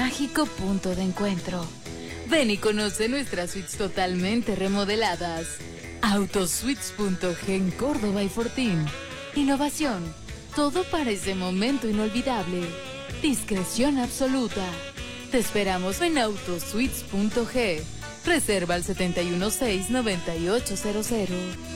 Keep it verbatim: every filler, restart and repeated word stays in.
mágico punto de encuentro. Ven y conoce nuestras suites totalmente remodeladas. Autosuites punto ge en Córdoba y Fortín. Innovación, todo para ese momento inolvidable. Discreción absoluta. Te esperamos en autosuites punto ge. Reserva al setenta y uno seis, noventa y ocho cero cero.